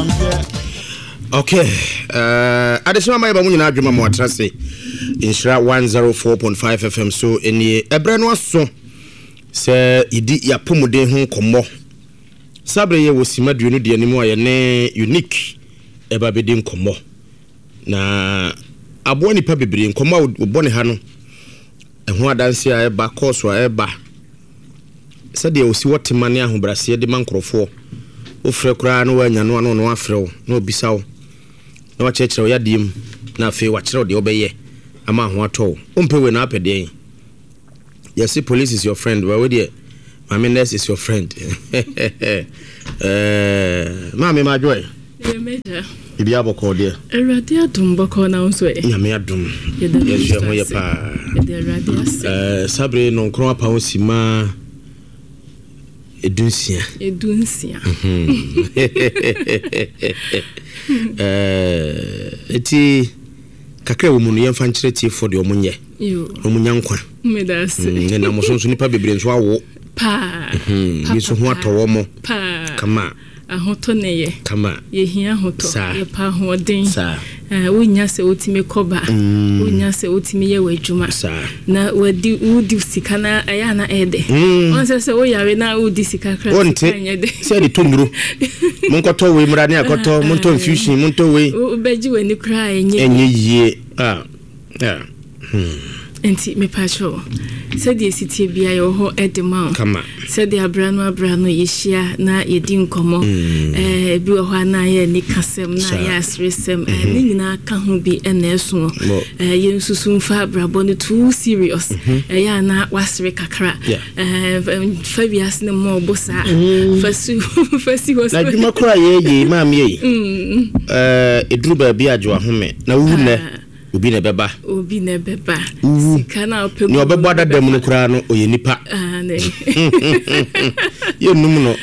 Okay. Adesima mai ba mu nyina adwuma mo atrase. Inshira 104.5 FM so eni ebre no aso. Se idi ya pomuden ho kommo. Sabre ye wosima duonu de animu aye ne unique eba bedi kommo. Na abo nipa bebre kommo obone ha no. Eho adanse a eba course a eba. Se de osi wotemane ahobrase de mankrofo. Ofre kura no wanya no afrew no bisawo. Na wachechero ya dim na afi wachero de obeye ama ho ato ompewe na apede. Yes, police is your friend. Where we Mami nurse is your friend. Mami ma joy. Ibi aboko de. Erade adum boko na unso e. Ya me adum. Yes, ye ho ye pa. Sabre no nkron apa osima edunsia. Eti kakra wo mu no yemfa nkyere tie for de omunye omunya nkwa medase na mosonso nipa bebre nso awo pa mi so ho atowo mo kama ahoto neye kama ye hia hoto ye pa ho den wonya se otime koba wonya se otime ye wadwuma na wudi sika na aya na ede onse se wo yare na wudi sika kra anye se de tonduro monkoto we mura ne akoto monto infusion monto we obeji we ni kra enye yie enti me pacho said the city bia yo ho edema said the abrano yeshia na yedi nkomo bi wo ho na ye ni kasem na ya asresem ni nyina ka ho bi eneso ye nsusu mfa abrabo no too serious ya na wasre kakra fabias ne mo bosa fasi was na djuma kra ye maami ye edru ba bi ajo ahome na wu ne obi ne beba sika na opemu ni obeba dadam no kura no oye nipa ye num no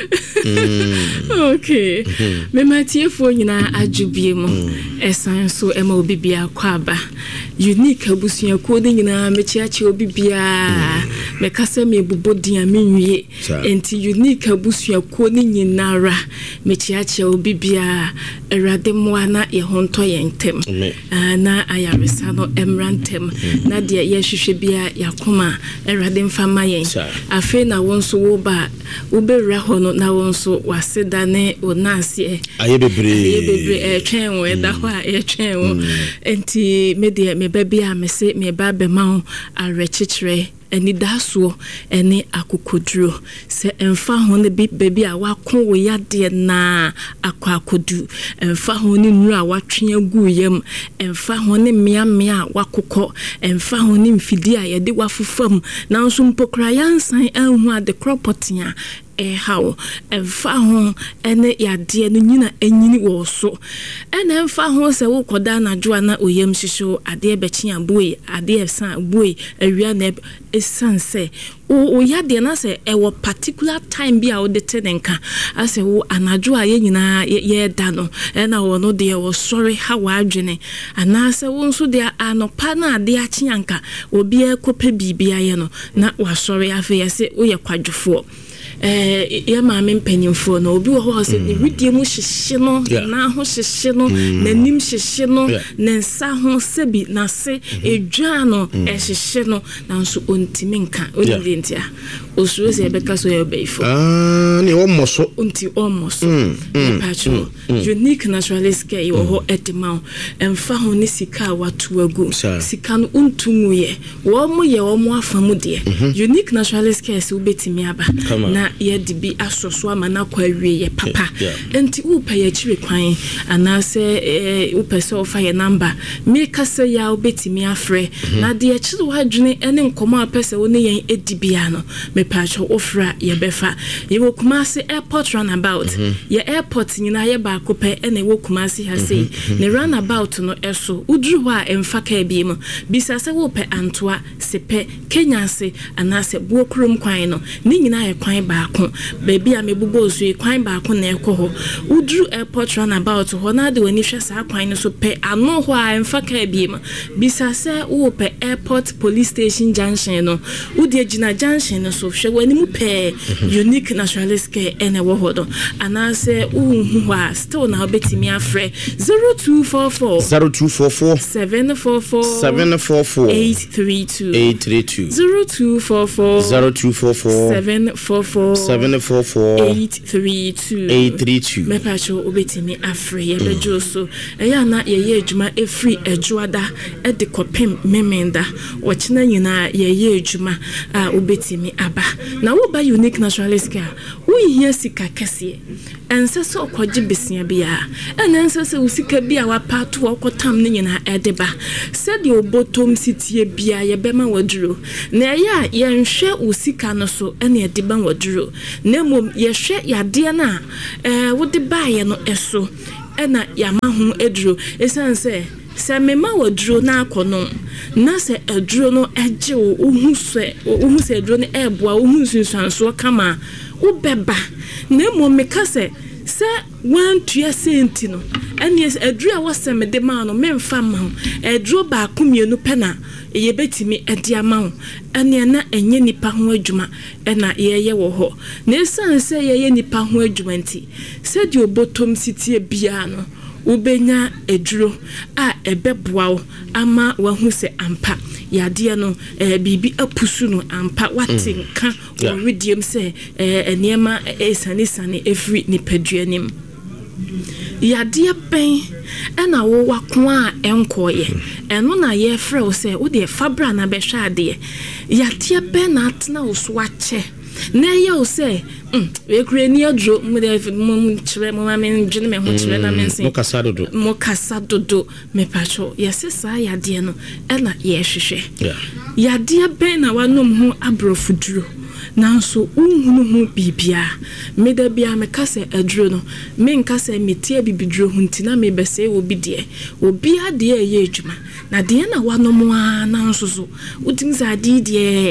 okay me matiefo nyina adwubie mu esan so ema obi bia kwaba unique abusua ko de nyina mechiache obi bia me kasa me bubodi amenwie enti unique abusua ko ni nyinara mechiache obi bia erade moana ye honto yentem na ayaresano emrantem na de ye hwehwe bia yakoma erade mfama yen afi na wonso wo ba wo bewra hono na wonso waseda ne onase aye bebre twen we da ho a twen wo enti me de me ba bia me se me ba be ma arechichire eni daso eni akokoduro se emfa ho ne bebi a wakon wo yade na akwakodu emfa ho ne nuru a watwe agu yam emfa ho ne mia wakokɔ emfa ho ne mfidi a yede wafufam na nso mpokra yansan anhu ade kropotia how emfa ho ene yade no nyina anyini wo so ene emfa ho se wo koda na joa na oyam hihyo ade bechi aboe ade san aboe awia na esanse o yade na se ewo particular time bia wo de tenenka ase wo anajo a ye nyina ye da no ena wo no de wo sorry ha wa adwene ana se wo nso de anopa na ade achianka obi ekope bibia ye no na wa sorry afa ye se wo ye kwadwofo ya maame mpanyimfo no obi wo ho se de ridie mu hyehye no na ho hyehye no nanim hyehye no na nsa ho sebi na se edwa no hyehye no na nso ontimi nka onidentia osuro se ebeka so ye beifo ne wo moso onti omoso pacho unique naturalist care wo ho edema emfa ho ne sika watu agu sika no untumu ye wo mo ye wo mo afamu de unique naturalist care se ubetimi aba na ye dibi asoso amana kwa wie ye papa enti upa ye chire kwan anase upa se ofa ye number me kasa ya obetimi afre na de ye chire wadwene ene nkomo apese wo ne yen edibia no me pacho ofra ye befa ye wo Kumasi airport runabout ye airport nyina ye ba kope ene wo Kumasi ha sei ne runabout no eso udru wa emfa ka bi mu bisa se wo pe antoa sepe Kenya se anase buokrom kwan no ni nyina ye kwan ba baako baby a mebubo so kwan baako na ekɔ hɔ udru airport runabout hɔ na de wani hwɛ saa kwan no so pɛ ano hɔ a emfa ka biem bisa sɛ wo pɛ airport police station junction no wodi agina junction no so hwɛ wani mu pɛ unique naturalist care ene wɔ hɔ do anase unhu a still na obetimi afrɛ 0244 744 832 0244 744 832 mepacho obetimi afrɛ ye bejo so eya na ye adwuma efri adwoada e de kopem memenda wɔkyena nyina ye adwuma a obetimi aba na wo ba unique naturalist care wo hia sika kɛse ense so kɔgye besia bia enense se usika bia wapato wɔkɔtam ne nyina edeba sɛ de obotom sitie bia ye bema waduro na ya yenhwɛ usika no so ene edeba waduro na mom yehwɛ yade na wode baaye no eso ena yamahu eduro esanse se mema waduro na akono na se aduro no egye wo se aduro no eboa wo hunsunsanso kama wo beba na mom meka se 1 senti no ene aduro a wasem de ma no memfa ma ho aduro ba komienu pena ye betimi ede ama ho ene na enye nipa ho adwuma ena ye wo ho na esanse ye nipa ho adwuma nti se de obotom sitie bia no ubenya aduro a ebeboa wo ama wahu se ampa yade no bibi apusu no ampa watenka wo rediem se eniema esane efri nipaduanim yade ben ena wo wako a enkoye eno na ye frɛ wo se wo de fabra na behwɛ ade yade ben na atena wo so ache na ye wo se we kure ni adro mu de kyerɛ mo ma men dwene me ho kyerɛ na men se mo kasa dodo me pacho yese saa yade no ena ye hwehwɛ yade ben na wanom ho abrofuduro nanso unhunu hu bibia meda bia me kase aduro no me nkase metie bibiduro huntina me bese obi de obi ade ye adwuma na de na wanom a nanso so utim za de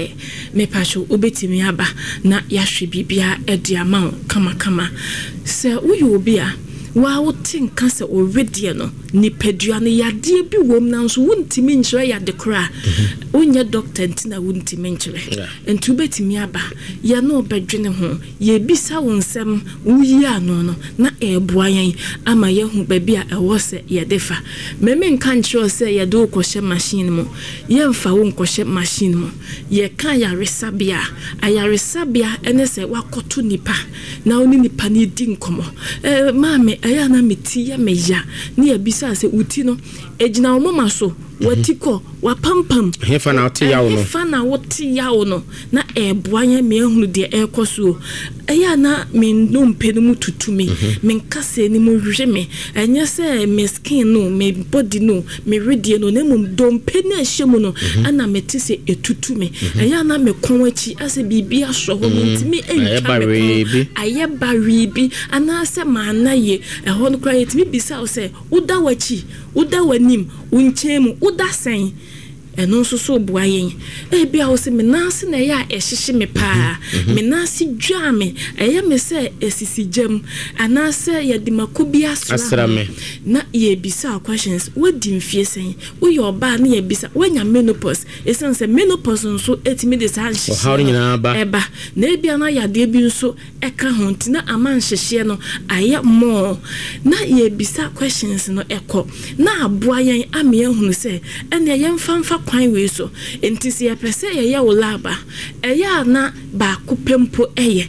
me pacho obetimi aba na yahwe bibia ade ama kama se uyo obi a wa wotin kase already no nipadua no yade bi wom nanso wontimi nkyerɛ yade kora onye doctor ntina wontimi nkyerɛ entu betimi aba ye no obedwene ho ye bisa wonsem wuyi ano no na eboa yan ama ye hu baby a ɛwɔ sɛ ye defa meme nka nkyerɛ sɛ ye do kɔhye machine mu ye mfa wo nkɔhye machine mu ye kan ya resabia ayaresabia ene sɛ wakoto nipa na oni nipa ni di nkomo maame aya na meti ya meya ni ya bisa se uti no ejina omoma so watiko wapampam hefa na oti yawo no hefa na oti yawo no na eboanya me ehunu de ekoso aya na me no mpenu mu tutumi me nkase ni mu hwe me enya se me skin no me body no me redie no na mum dompe na hyemu no ana meti se etutume aya na me konwachi ase bibia hwo ho ntimi enka me ayeba ribi ana se manaye eho no kra yetimi bisa o se uda wachi uda wanim unchemu uda sen eno so so boa yen bia wo se menase na ya ehyehye me pa menase dwa me me se esisi jam ana se ya di makobi asra me na ye bisa questions wodi mfie sen wo ye oba na ye bisa wanya menopause esense menopause nso etimi de sa hye how nyina ba na bia na ya de bi nso eka ho ntina ama hye no aye mo na ye bisa questions no ekọ na aboa yen ame ehunu se ene ye mfamfa kwan we so entisi ya pese ye wo laba eya na ba kopempo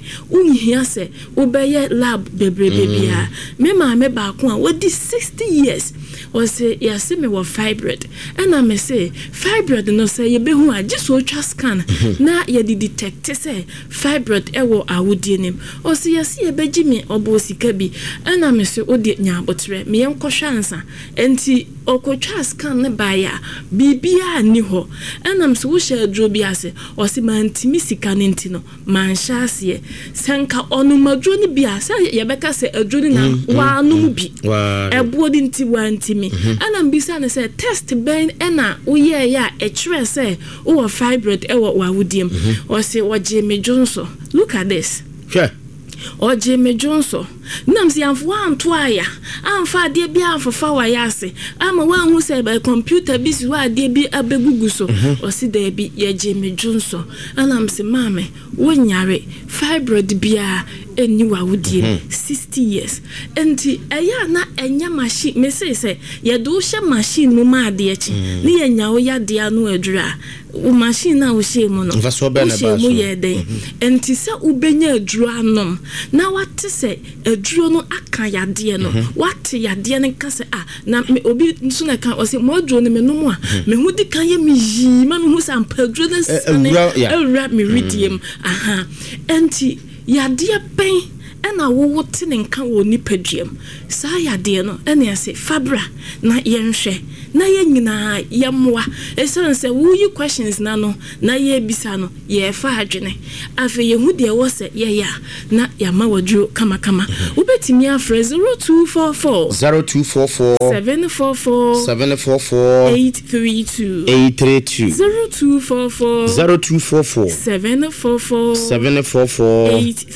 unhia se ubeye lab bebrebe bia me ma me ba ko a wodi 60 years o se ya se me wo fibroid ena me se fibroid no se ye behu a jiso twa scan na ye di detect se fibroid ewo awodie nim o se ya se ye beji me obo sika bi ena me se odi nya abotre me yen kohwansa enti okotwa scan ne baya bibia ni ho enam so wo hye adro bi ase o se mantimi sika ne ntino manhya ase senka onumadro ne bi ase ye beka se adro ni na wa anum bi ebo di nti wa ntimi enam bisa ne se test ben ena wo ye ya ekire se wo fibroid ewo wa wudiem o se wo je medwonso look at this Oje me Johnson nam si amfo anto aya amfa ade bi amfafa wa yase ama wa hu say by computer bi si wa ade bi abegugu so o si da bi ye je me Johnson anam si mame wonyare fibroid bia eni wa wudie 60 years enti eya na enya machine me say ye do hye machine mu ma ade echi ni ye nya wo ya de anu adura o machine na wo hye mu no mu ye den enti se ubenya adura anom na wate se aduro no aka yade no wate yade ne ka se na obi nso na ka o se mo aduro ne menum a me hu di kan ye me yi ma me hu sam paduro na sane ewra me ridiem enti yade pen ena wo wote ne nka wo nipaduam saa yade no ena yase fabra na yenhwe na yenyina yemwa esense wo yi questions na no na ye bisa no ye fa adwene afa ye hu de wo se ye ya na yama waduro kama ubetimi afre 0244 744 832 0244 744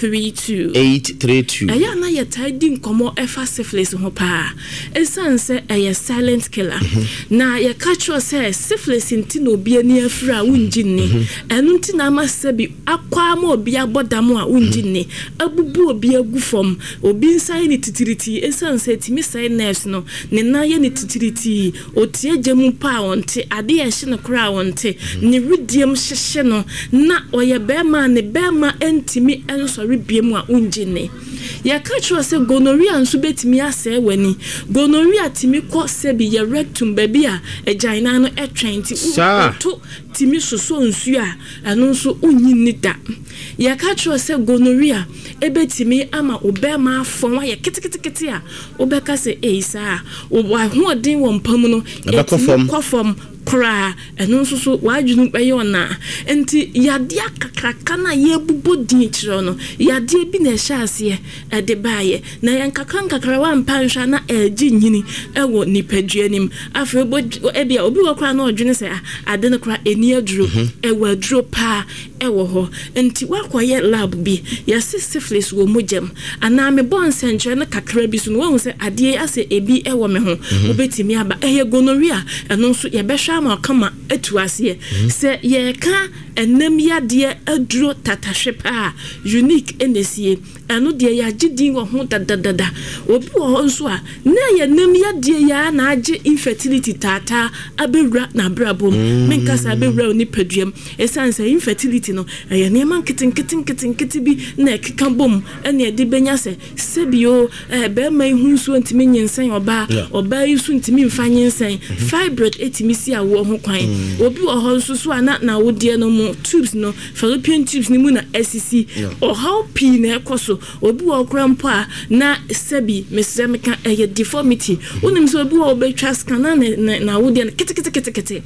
832 aya na ye tiding komo efa syphilis ho pa esense eye silent killer na ye catch us say syphilis nti na obi ani afra wunjinni enu nti na amasabi akwa ma obi abodam a wunjinni abubu obi agufom obi nsai ni titiriti esanse timi sai nerves no ne na ye ni titiriti otie gemu pa wonte ade ye hye no kra wonte ne ridiem hyehye no na oye bema ne bema entimi ensori biemu a wunjinni ya catch us say gonorrhea nso betimi ase wani gonorrhea timi ko sebi ye rectum baby a egina no etwenti to timi soso nsu a anu nso onyinni da ya catch us say gonorrhea ebetimi ama obema afon wa ye kitikiti a obeka se eisa wa hoden wo mpam no ekofom kra enu nso wadwunu beye ona enti yade akakraka na ye bubo din kiro no yade bi na hyase ede baaye na yankakra wa mpanhwa na agi nyini ewo nipaduanim afebo ebia obi wokra na odwene se ade ne kra eni aduro ewo aduro pa ewo ho enti wakoye lab bi ya syphilis wo mojam ana me bon sentre na kakra bi so no wo se ade ase ebi ewo me ho obetimi aba eye gonorrhea enu nso ye behwa ma kama etuase se ye ka enem yade aduro tatahwepa unique enesie anu de ya gidin wo ho dadadada obi wo nso a na ye nem yade ya na age infertility tata abewra na brabom menkasa abewra oni paduam esanse infertility no ye neman kitinkiti bi na ekeka bom ene de benya se sebio be mai hunso ntimi nyensen oba isu ntimi mfanyensen fibroid etimisi awo ho kwan obi wo nso so na wodie no mu tubes no fallopian tubes ni mu na SCC o how p na ekoso obi wo krampo a na sebi mesemeka eye deformity unim so obi wo betwa scan na wodie no kitikiti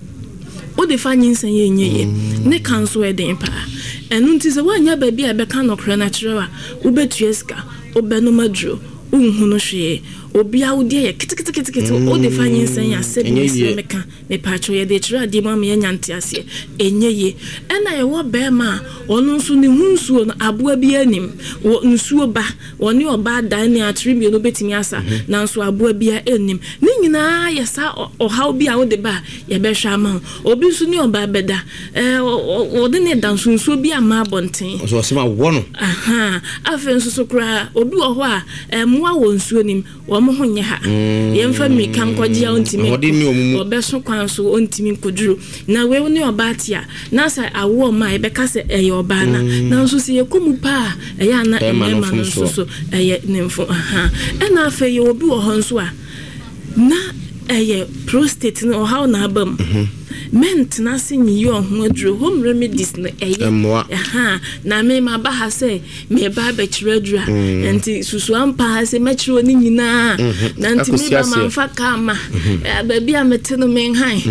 o de fanyin san ye ne kanso eden pa enu nti se wanya ba bia be kan okra na kyerwa wo betueska obenu madro unhunu hwe obi awudie ye kitikiti o de fanyin san ya sebi mesemeka me pacho ye de kyerwa de ma me nyante ase enyeye ena ye wo be ma onu nso ne hunsuo no aboa bi anim wo nsuo ba woni oba dan ne atribio no betimi asa na nso aboa bi anim ni nyina ye sa o how bi a wo de ba ye be hwa ma obi nso ni oba beda wo de ne dan nsuo bi ama bonten so sema wo no afa nso so kra obi wo ho a moa wo nsuo nim wo mo ho nye ha ye mfa mi kan kwaje a ontimi obeso kwan so ontimi koduru na we ni oba atia na sa awo ma ye be ka se eye oba na nso se ye komu pa eye na ema no so eye nemfo ena afa ye obi wo ho nso a na eye prostate no how na abam ment na se nyi yo ho aduro home remedies no eye na me ma ba ha se me ba be kire adura enti susu ampa ha se ma kire oni nyina na enti me ba ma mfa kama ba bia mete no men han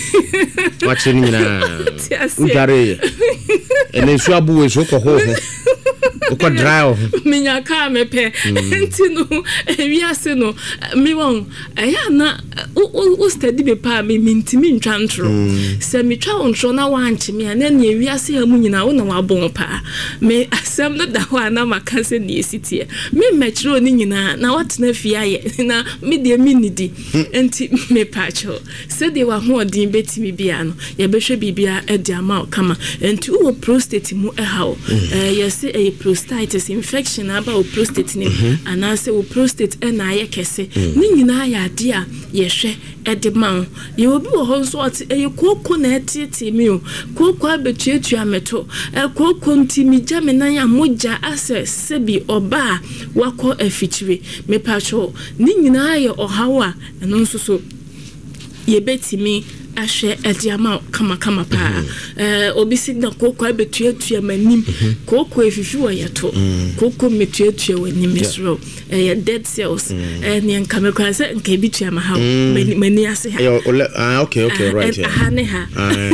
wa kire nyina udare ene su abu we so ko ho Uko dry. Minya car mepe. Enti no wiase no me won eya na o study be pa me mintimi ntwa ntro. Se me twa ontro na wanche me na ne wiase ha mu nyina wo na wabon pa. Me asem no da ho ana maka se ne esitie. Me mechiro ni nyina na watena fia ye na me de mi nidi. Enti me pacho. Se de wa ho odin betimi bia no ye behwe bibia e de ama kama. Enti wo prostate mu ha o. Yesi a prostatitis infection aba o prostate ni anase o prostate e na ye kese. Ni nyina ya ade a ye hwe e de man. Ye obi wo ho so ate e koko na etete mi o. Koko abetuatua meto. Koko ntimi jame na ya moja ase sebi oba wako afichire me pacho ni nyina ye ohawa eno nso so ye betimi ahwe ediama kama pa obi signa koko abetuatua manim koko efifi wo yeto koko metuatua wanim mesro dead cells ne nkame kwa se nka bitua ma ha mani ase ha okay right ha ne ha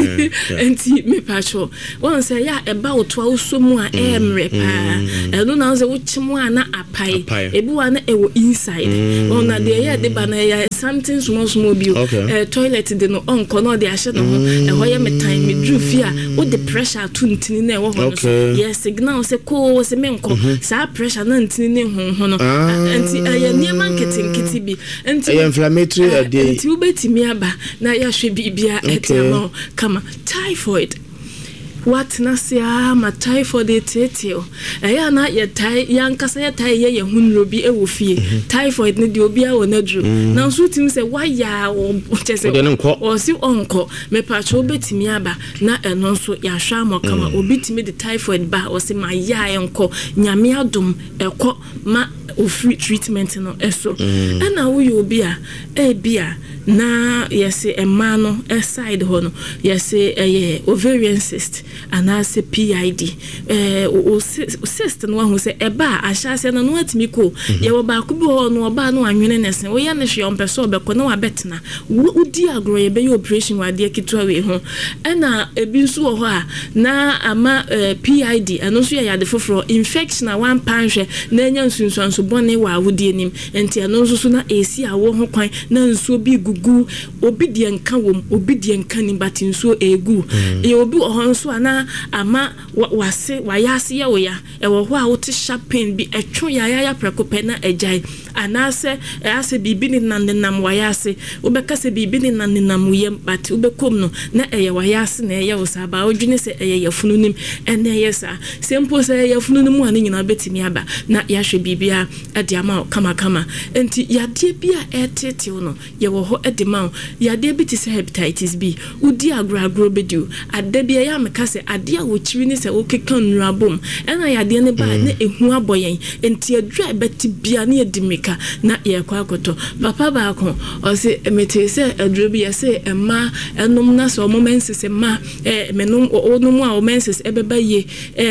enti me pacho won say ya eba otoa usomu a emre pa eno na ze wuchimu ana apai ebi wa na ewo inside ona de ya de ba na ya something small bi toilet de no onko no de ahye no ho hoye me time me dru fi a wo the pressure to ntini na ewo ho no yes signal se ko se menko sa pressure na ntini ne ho no enti ya niema nketinketi bi enti inflammatory dey enti ubetimi aba na ya hwe bibia etiamo kama typhoid what na sia ma typhoid etetio eya na ye tai yankasa ye tai ye hunro bi ewo fie typhoid ne de obi a wonadru na so tim se waya o chese o si onko me pacho betimi aba na eno so ya hwa mo kama obi timi de typhoid ba o se ma ya enko nyame adom ekọ ma o free treatment no eso na wo yo bi a bia na yesi emma no side ho no yesi ovarian cyst anase PID o cyst no ho se eba ahyase no no atimi ko ye wo ba ko bi ho no oba no anwene nesen wo ya ne hwe on person obekọ na wa betena udi agro ye be ye operation wa de kitwa we ho na ebi nso wo ho a na ama PID eno so ya de foforo infection a wan panhwe na enya nsunsuanso bone wa awudi enim enti eno nso so na esi a wo ho kwan na nsuo bi gugu obi de nka wom obi de nka ni batin so egu e obi wo ho nso ana ama wase wayase ye wo ya e wo ho a wo te sharpen bi etwo ya prekope na ejai anase ase bibi ni nanenam wayase obeka se bibi ni nanenam yem but obekom no na eye wayase na eye wo saba odwene se eye yafununim ene yesa sempo se yafununim ani nyina betimi aba na yahwe bibia ade ama kama enti yade bia etete no ye wo ho ade ma yade bi ti se hepatitis B udi agro bedu ade bia ya meka se ade a wo chiri ni se wo keka nurabom ena yade ne ba na ehu aboyen enti adwa beti bia na yedimika na ye kwa akoto papa ba ko o se emete se adro bia se emma enom na so momenses emma menum onum a momenses ebeba ye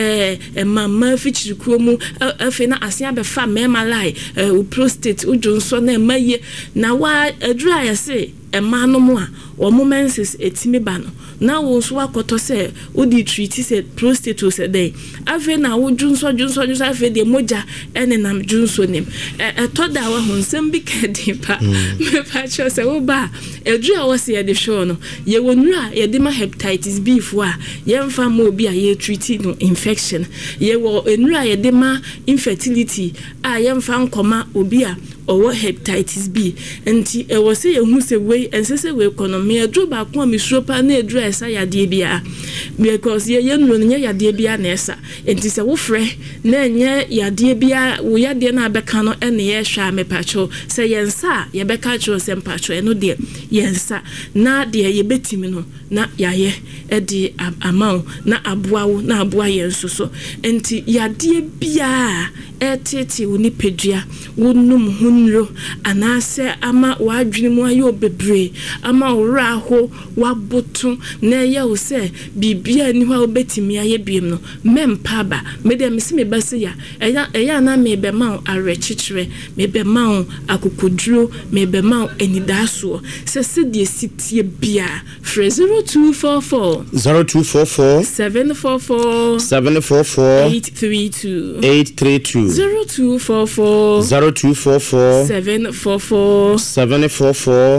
emma fichiri kuomu afi na asia be fa mema lai prostate udunso na emma ye na wa adro ya se emma no mu a o momenses etimi ba no na wo so akoto se odi treat se prostate se dey afi na wo junso afi de moja ene nam junso nim toda wa honsem bi kedi pa me pa cho se wo ba edru a wo se de show no ye wonura ye de ma hepatitis B fu a ye mfa ma obi a ye treat no infection ye wo enura ye de ma infertility a ye mfa nkoma obi a owo hepatitis B enti e wo se ye hu se we ensese we economy edru ba ko mi sropa na edru esa yade bia because ye nuro nya yade bia na esa enti se wo frɛ na nya yade bia wo yade na abeka no ene ye hwa mepacho se yensa ye beka cho se mpacho eno de yensa na de ye betimi no na yaye edi amao na aboawo na aboa yenso so enti yade bia etete wo ni pedua wo num nro anase ama wadwene mu ayo bebre ama ora ho waboto na ye wo se bibia ni ho obetimi aye biem no mempa ba me de mesi me base ya eya na me be ma arechichire me be ma akokoduro me be ma enidaso se de sitie bia 0244 744 832 0244 744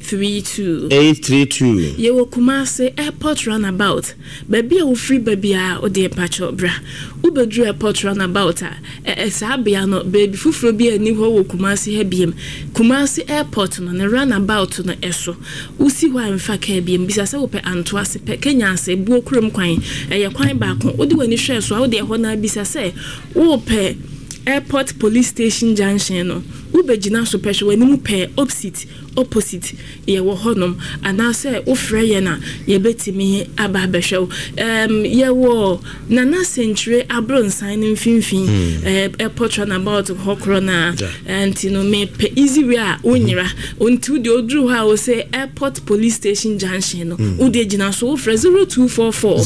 832 ye wo Kumasi airport runabout baby wo free baby a ode pacho bra ubedru airport runabout a sabia no baby fufuro bi ani ho wo Kumasi ha biem Kumasi airport no ne runabout no eso usi ho amfa ka biem bisa se wo pe anto ase pe Kenya ase buo kurom kwan ye kwan ba ko odi wani hwe so a ode ho na bisa se wo pe airport police station junction no ubegina so pe hwe wani mu pe opposite ye wo honom anase ofre ye na ye betimi aba behwew ye wo nana century abronsan mfimfin airport runabout hokro na antino me pe easy way a onyira ontu de odru ha wo say airport police station junction no ude gina so ofre 0244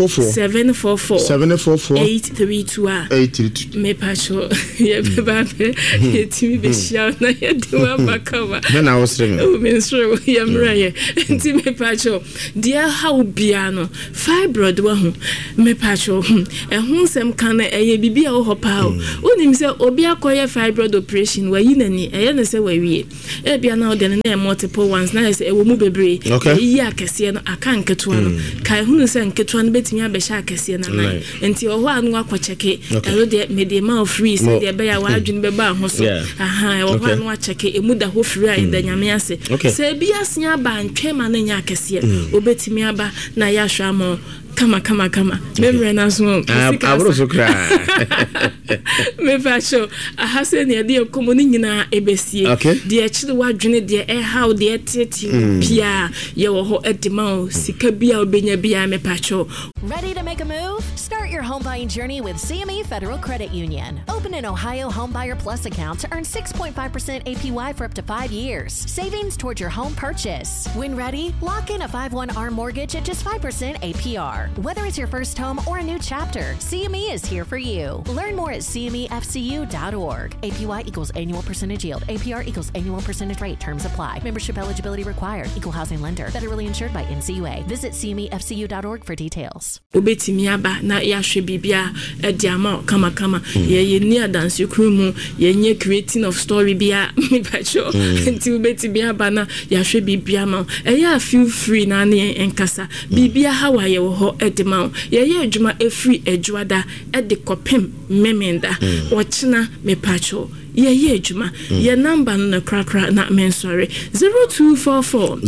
744 832 me pacho ye beba ye timi be shia na ye de wa bakawa na menstru yamraye nti me pacho dia how bia no fibroid wa hu me pacho ehun sem kan eye bibia wo hopa o onim se obi akoye fibroid operation wa yinani eye ne se wa wie e bia na ode na multiple ones na se ewo mu bebre yi akese no aka nketo no kai hunu se nketo no betimi abehya akese na nan nti oho anu akocheke ero de medema free se de be ya wa adwene be ba ho so aha oho anu acheke emuda ho free a nyame ase se bia sia ba ntwe ma na nya akese obetimi aba na ya hwa mo kama memre na so abro so kra me fasho ahase ne de komuni nyina ebesie de chiri wadwene de how de tete bia ye wo ho edima sika bia obenya bia me pacho. Ready to make a move? Start your home buying journey with CME Federal Credit Union. Open an Ohio Homebuyer Plus account to earn 6.5% APY for up to 5 years. Savings towards your home purchase. When ready, lock in a 5/1 mortgage at just 5% APR. Whether it's your first home or a new chapter, CME is here for you. Learn more at CMEFCU.org. APY equals annual percentage yield. APR equals annual percentage rate. Terms apply. Membership eligibility required. Equal housing lender. Federally insured by NCUA. Visit CMEFCU.org for details. Obetimi aba na ya hwe bibia ediama kama ye ni adanse krumu ye nye creating of story bia me pacho nti obetimi aba na ya hwe bibia ma ya feel free na ne enkasa bibia hawa ye wo ho edima ye adwuma efri adwada ede kopem memenda wochina me pacho ye adwuma ye number no krakra na men sorry 0244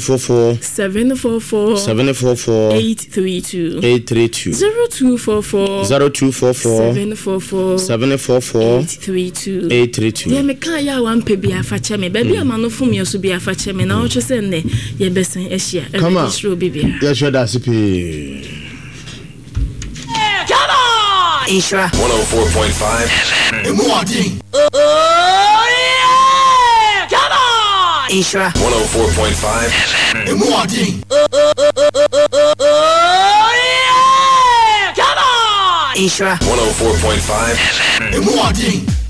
744 832 0244 744 832 ye me kan ya wan pe bia fa cheme ba bia manofo me so bia fa cheme na wo twese ne ye besen ehia e sro bibia ye sure da sipi. Come on! Isra 104.5 FM. Oh yeah! Come on! Isra 104.5 FM. Oh yeah! Come on! Isra 104.5 FM.